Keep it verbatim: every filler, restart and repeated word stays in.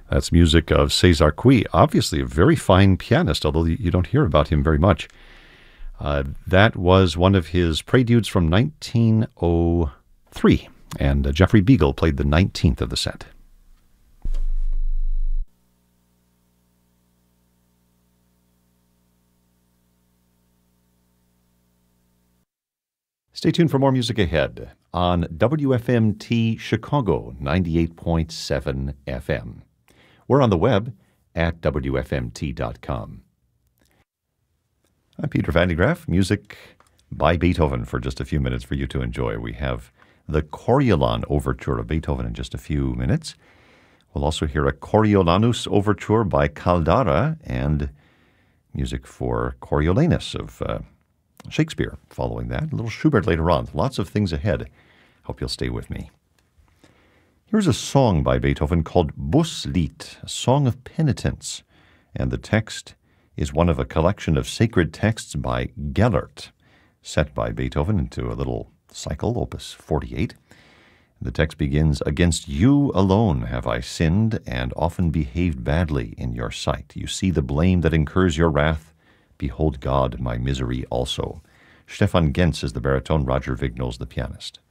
That's music of César Cui, obviously a very fine pianist, although you don't hear about him very much. Uh, that was one of his preludes from nineteen oh three, and uh, Jeffrey Beagle played the nineteenth of the set. Stay tuned for more music ahead on W F M T Chicago ninety-eight point seven F M. We're on the web at W F M T dot com. I'm Peter Van de Graaff. Music by Beethoven for just a few minutes for you to enjoy. We have the Coriolan Overture of Beethoven in just a few minutes. We'll also hear a Coriolanus Overture by Caldara and music for Coriolanus of uh, Shakespeare following that. A little Schubert later on. Lots of things ahead. Hope you'll stay with me. Here's a song by Beethoven called Bußlied, a song of penitence. And the text is one of a collection of sacred texts by Gellert, set by Beethoven into a little cycle, opus forty-eight. The text begins, "Against you alone have I sinned and often behaved badly in your sight. You see the blame that incurs your wrath. Behold God, my misery also." Stefan Gens is the baritone, Roger Vignol's the pianist.